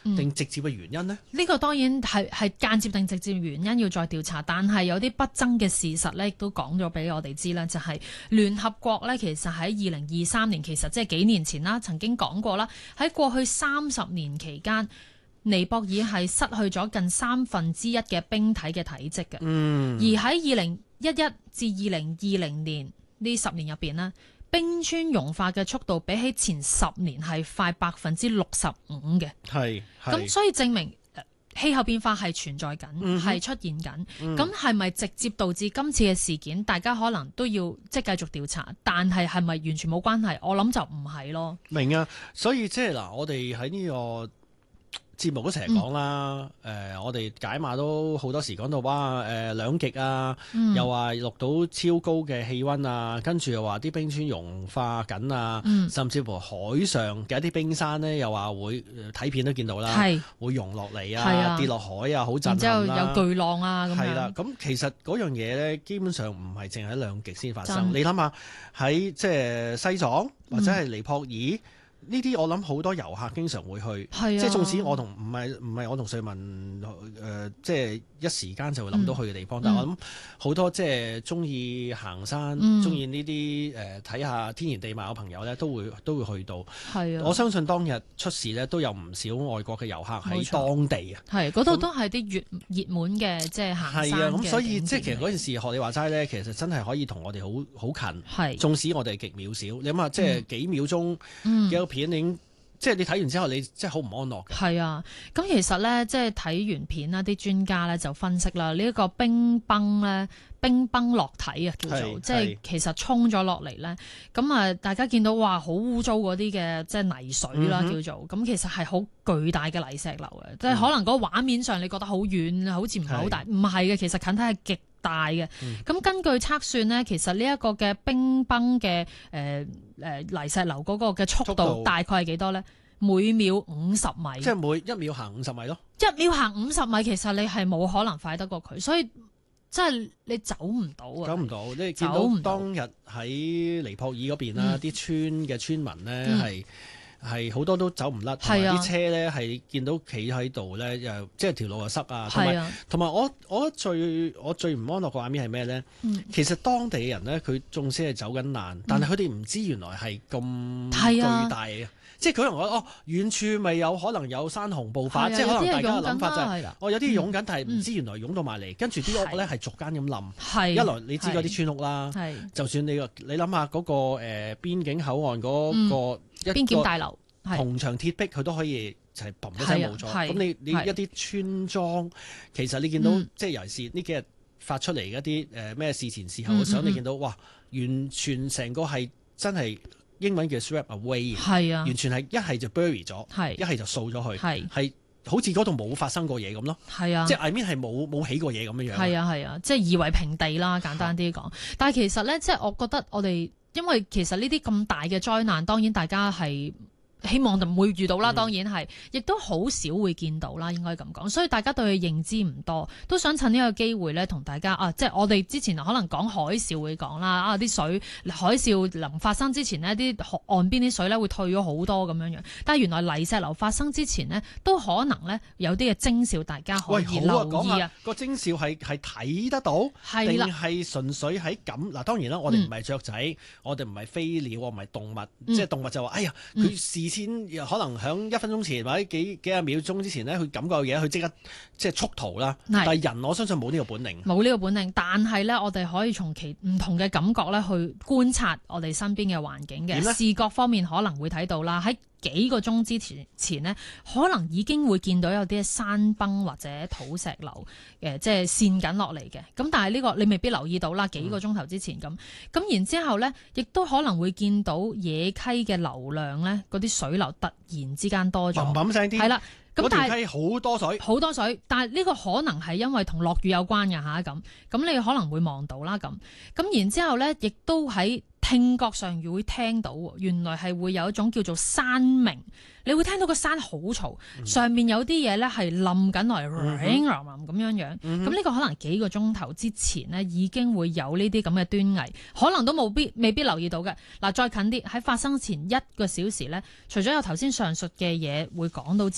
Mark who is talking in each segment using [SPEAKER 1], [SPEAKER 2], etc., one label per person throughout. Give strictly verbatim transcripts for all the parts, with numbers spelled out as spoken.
[SPEAKER 1] 定直接嘅原因呢？呢、
[SPEAKER 2] 嗯呢個當然係係間接定直接原因要再調查，但係有啲不爭嘅事實咧，亦都講咗俾我哋知啦，就係、是、聯合國咧，其實喺二零二三年，其實即係幾年前啦，曾經講過啦，喺過去三十年期間，尼泊爾係失去咗近三分之一嘅冰體嘅體積嘅。嗯，而喺二零一一至二零二零年呢十年入邊呢，冰川融化嘅速度比起前十年係快百分之六十五嘅。
[SPEAKER 1] 係，
[SPEAKER 2] 咁所以證明氣候變化係存在緊，係、嗯、出現緊。咁係咪直接導致今次嘅事件？大家可能都要即係繼續調查，但係係咪完全冇關係？我諗就唔係咯。
[SPEAKER 1] 明啊，所以即係嗱，我哋喺呢個節目都成日講啦，誒、嗯呃，我哋解碼都好多時講到哇，誒、呃、兩極啊，嗯、又話錄到超高嘅氣温啊，跟住又話啲冰川融化緊啊，嗯、甚至乎海上嘅一啲冰山咧，又話會睇片都見到啦，是會溶落嚟啊，啊跌落海啊，好震撼啦，
[SPEAKER 2] 然之後有巨浪啊，咁樣。係啦，
[SPEAKER 1] 咁其實嗰樣嘢咧，基本上唔係淨係喺兩極先發生。你諗下喺即係西藏或者係尼泊爾。嗯呢啲我諗好多遊客經常會去，啊、即係縱使我同唔係唔係我同瑞文誒、呃，即係一時間就會諗到去嘅地方。嗯、但係我諗好多即係中意行山、中意呢啲誒睇下天然地貌嘅朋友咧，都會都會去到。係啊，我相信當日出事咧，都有唔少外國嘅遊客喺當地啊。係嗰度都係啲熱熱門嘅即係行山嘅。係啊，咁所以即係其實嗰件事學你話齋咧，其實真係可以同我哋好好近。係，縱使我哋極渺小，你諗下即係幾秒鐘嘅一個片。嗯即係你睇完之後，你即係好唔安樂嘅。係啊，咁其實咧，即係睇完片啦，啲專家咧就分析啦，呢、這、一個冰崩咧，冰崩落體啊，叫做即係其實衝咗落嚟咧。咁啊，大家見到哇，好污糟嗰啲嘅即係泥水啦，嗯、哼叫做咁，其實係好巨大嘅泥石流嘅，即係、嗯、可能嗰個畫面上你覺得好遠，好似唔係好大，唔係嘅，其實近睇係極大嘅。咁、嗯、根據測算呢，其實呢一個嘅冰崩嘅誒誒泥石流嗰個嘅速度大概係幾多咧？每秒五十米，即係每一秒行五十米咯。一秒行五十米，其實你係冇可能快得過佢，所以即係你走唔到啊！走唔到，你見到當日喺尼泊爾嗰邊啦，啲、嗯、村嘅村民咧係。嗯係好多都走唔甩，同埋啲車咧係見到企喺度咧，又即係條路又塞啊，同埋同埋我我最我最唔安樂嘅畫面係咩咧？嗯、其實當地嘅人咧，佢縱使係走緊難，但係佢哋唔知原來係咁巨大嘅。嗯即係佢可能我哦，遠處咪有可能有山洪暴發，即係可能大家嘅諗法就係、是，哦有啲湧緊，但係唔知原來湧到埋嚟，跟住啲屋咧係逐間咁冧。一來你知嗰啲村屋啦，就算你個你諗下嗰個誒邊境口岸嗰、那個、嗯、一邊檢大樓銅牆鐵壁，佢都可以就係砰一聲冇咗。咁你你一啲村莊，其實你見到、嗯、即係尤其是呢幾日發出嚟一啲誒咩事前事後嘅相，嗯嗯嗯你見到哇，完全成個係真係。英文叫 swept away，係啊，完全係一係就 bury 咗，係一係就掃咗去，係係好似嗰度冇發生過嘢咁咯，係啊，即係 I mean 係冇冇起過嘢咁樣樣，係啊係啊，即係夷為平地啦，簡單啲講。啊、但係其實咧，即係我覺得我哋因為其實呢啲咁大嘅災難，當然大家係。希望就唔會遇到啦，當然係，亦都好少會見到啦，應該咁講。所以大家對佢認知唔多，都想趁呢個機會咧，同大家啊，即係我哋之前可能講海嘯會講啦，啊啲水海嘯臨發生之前呢，啲岸邊啲水咧會退咗好多咁樣樣。但係原來泥石流發生之前呢，都可能咧有啲嘅徵兆，大家可以留意啊。喂，好啊，講下個徵兆係係睇得到，定係純粹喺咁嗱？當然啦，我哋唔係雀仔，嗯、我哋唔係飛鳥，我唔係動物，嗯、即係動物就話：哎呀，佢事先可能響一分鐘前或者幾幾廿秒鐘之前咧，佢感覺嘢，佢即刻即係速逃啦。是但係人，我相信冇呢個本領，冇呢個本領。但係咧，我哋可以從其唔同嘅感覺咧，去觀察我哋身邊嘅環境嘅視覺方面，可能會睇到啦。喺幾個鐘之前前呢，可能已經會見到有啲山崩或者土石流誒，即係跣緊落嚟嘅。咁但係呢個你未必留意到啦。幾個鐘頭之前咁，咁、嗯、然之後咧，亦都可能會見到野溪嘅流量咧，嗰啲水流突然之間多咗，砰砰聲啲，係啦。咁但係好多水，好多水，但係呢個可能係因為同落雨有關嘅吓，咁，咁你可能會望到啦咁，咁然之後咧，亦都喺聽覺上會聽到，原來係會有一種叫做山鳴，你會聽到個山好嘈，嗯、上面有啲嘢咧係冧緊落嚟，咁樣樣，咁呢、嗯、哼個可能幾個鐘頭之前呢已經會有呢啲咁嘅端倪，可能都冇必未必留意到嘅。嗱，再近啲喺發生前一個小時咧，除咗有頭先上述嘅嘢會講到之外咧，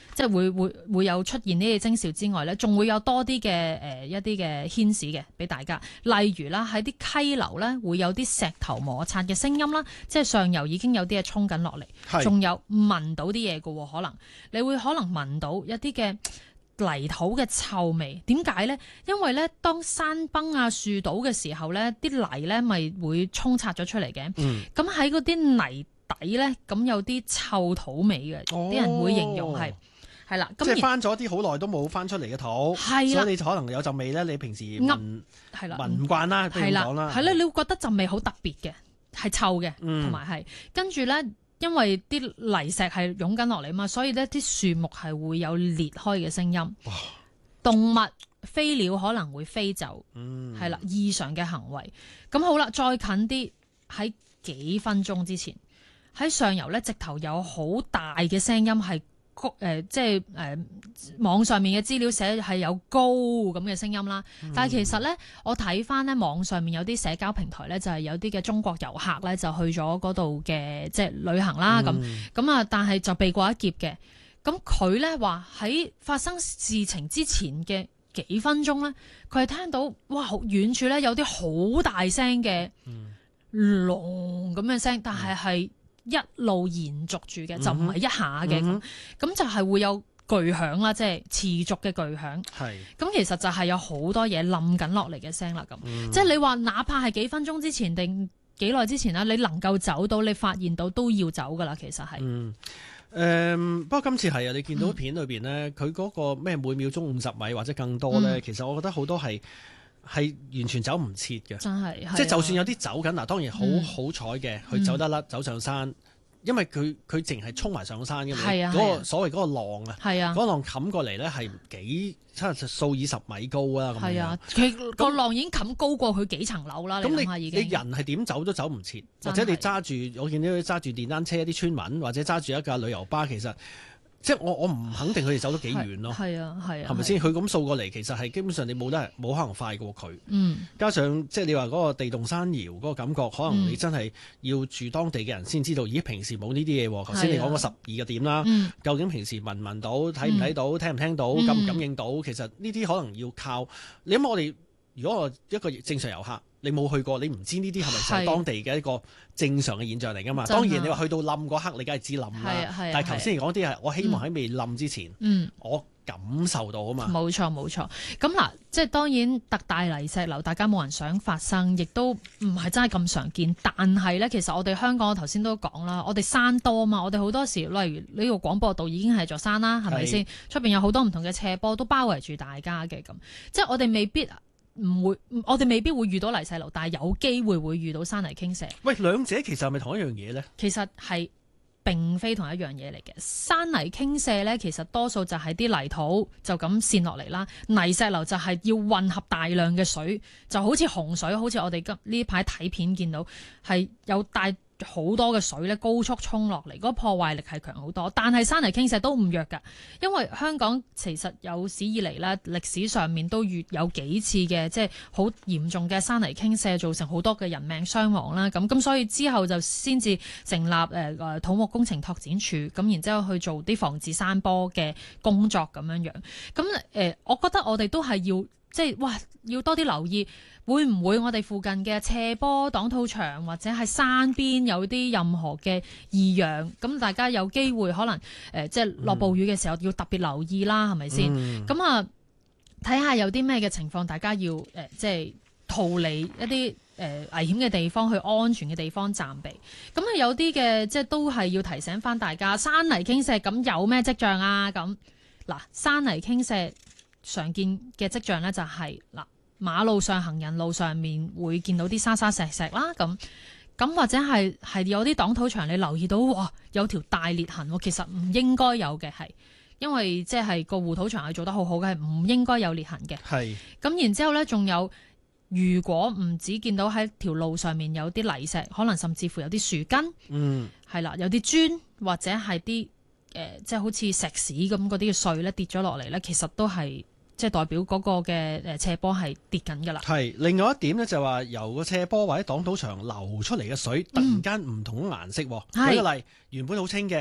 [SPEAKER 2] 即係會會會有出現呢啲徵兆之外咧，仲會有多啲嘅誒一啲嘅牽示嘅俾大家。例如啦，喺啲溪流咧會有啲石頭摩擦嘅聲音啦，即係上游已經有啲嘢衝緊落嚟，仲有聞到啲嘢嘅喎，可能你會可能聞到一啲嘅泥土嘅臭味。點解咧？因為咧，當山崩啊、樹倒嘅時候咧，啲泥咧咪會沖刷咗出嚟嘅。咁喺嗰啲泥底咧，咁有啲臭土味嘅，啲、哦、人會形容係係啦。
[SPEAKER 1] 即係翻咗啲好耐都冇翻出嚟嘅土，所以你就可能有陣味咧。你平時聞係啦聞唔慣啦，不如咁講啦。
[SPEAKER 2] 係啦，你會覺得陣味好特別嘅，係臭嘅，同埋係跟住咧。因為啲泥石係湧緊落嚟嘛，所以咧啲樹木係會有裂開嘅聲音。哇！動物、飛鳥可能會飛走，係啦、嗯，異常嘅行為。咁好啦，再近啲，喺幾分鐘之前，喺上游咧，直頭有好大嘅聲音係。誒、呃，即係誒、呃，網上面嘅資料寫係有高咁嘅聲音啦，嗯、但係其實咧，我睇翻咧網上面有啲社交平台咧，就係、是、有啲嘅中國遊客咧就去咗嗰度嘅即係旅行啦，咁咁啊，但係就避過一劫嘅。咁佢咧話喺發生事情之前嘅幾分鐘咧，佢係聽到哇，遠處咧有啲好大聲嘅龍咁嘅聲，但係係。一路延續住嘅，就唔係一下嘅，咁、嗯、咁就係會有巨響啦，即係持續嘅巨響。係是，咁其實就係有好多嘢冧緊落嚟嘅聲啦，咁、嗯、即係你話，哪怕係幾分鐘之前定幾耐之前啦，你能夠走到，你發現到都要走噶啦，其實係。嗯，誒、
[SPEAKER 1] 嗯，不過今次係啊，你見到片裏邊咧，佢嗰、嗯、個咩每秒鐘五十米或者更多咧，嗯、其實我覺得好多係。係完全走唔切嘅，真係，即係就算有啲走緊嗱，當然好好彩嘅，佢、嗯、走得甩走上山，因為佢佢淨係衝埋上山嘅嘛，嗰、嗰個所謂嗰個浪啊，嗰個浪冚過嚟咧係幾差唔多數以十米高啊，咁樣，係啊，
[SPEAKER 2] 佢個浪已經冚高過佢幾層樓啦，
[SPEAKER 1] 咁
[SPEAKER 2] 你諗下已經，
[SPEAKER 1] 你人係點走都走唔切，或者你揸住我見到佢揸住電單車一啲村民，或者揸住一架旅遊巴，其實。即係我我唔肯定佢哋走得幾遠咯，係啊係啊，係咪先？佢咁掃過嚟，其實係基本上你冇得冇可能快過佢。嗯，加上即係你話嗰個地動山搖嗰個感覺，可能你真係要住當地嘅人先知道。咦，平時冇呢啲嘢喎。頭先你講個十二個點啦，嗯、究竟平時聞唔聞到、睇唔睇到、嗯、聽唔聽到、感唔感應到？其實呢啲可能要靠你諗我哋。如果我一個正常遊客，你冇去過，你唔知呢啲係咪就係當地嘅一個正常嘅現象嚟㗎嘛？當然你話去到冧嗰刻，你梗係知冧啦。但係頭先嚟講啲係我希望喺未冧之前，嗯、我感受到啊嘛。冇錯
[SPEAKER 2] 冇錯。咁嗱，即係當然特大泥石流，大家冇人想發生，亦都唔係真係咁常見。但係咧，其實我哋香港頭先都講啦，我哋山多啊嘛，我哋好多時，例如呢個廣播道已經係座山啦，係咪先？出邊有好多唔同嘅斜坡都包圍住大家嘅咁，即係我哋未必。唔會，我哋未必會遇到泥石流，但係有機會會遇到山泥傾瀉。
[SPEAKER 1] 喂，兩者其實係咪同一樣嘢呢？
[SPEAKER 2] 其實係並非同一樣嘢嚟嘅。山泥傾瀉咧，其實多數就係啲泥土就咁滲落嚟啦。泥石流就係要混合大量嘅水，就好似洪水，好似我哋今呢排睇片見到係有大好多嘅水咧，高速衝落嚟，嗰個破壞力係強好多。但係山泥傾瀉都唔弱㗎，因為香港其實有史以嚟咧，歷史上面都越有幾次嘅即係好嚴重嘅山泥傾瀉，造成好多嘅人命傷亡啦。咁咁所以之後就先至成立誒誒土木工程拓展署，咁然之後去做啲防治山坡嘅工作咁樣樣。咁誒、呃，我覺得我哋都係要即係哇，要多啲留意。會唔會我哋附近嘅斜坡擋土牆或者係山邊有啲任何嘅異樣？咁大家有機會可能誒、呃，即係落暴雨嘅時候要特別留意啦，係咪先？咁啊、嗯，睇下有啲咩嘅情況，大家要誒、呃，即係逃離一啲誒、呃、危險嘅地方，去安全嘅地方暫避。咁啊，有啲嘅即係都係要提醒翻大家，山泥傾瀉咁有咩跡象啊？咁嗱，山泥傾瀉常見嘅跡象咧就係、是、嗱。馬路上行人路上面會見到啲沙沙石石啦，咁咁或者係係有啲擋土牆，你留意到哇有條大裂痕，其實唔應該有嘅，係因為即係個護土牆係做得好好嘅，係唔應該有裂痕嘅。係咁是然之後咧，仲有如果唔止見到喺條路上面有啲泥石，可能甚至乎有啲樹根，嗯，係啦，有啲磚或者係啲誒即係好似石屎咁嗰啲嘅碎咧跌咗落嚟咧，其實都係。即係代表嗰個嘅誒斜坡係跌緊㗎啦。係
[SPEAKER 1] 另外一點咧，就話由個斜坡或者擋土牆流出嚟嘅水，突然間唔同顏色。嗯、舉個例，原本好清嘅，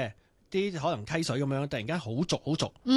[SPEAKER 1] 啲可能溪水咁樣，突然間好濁好濁。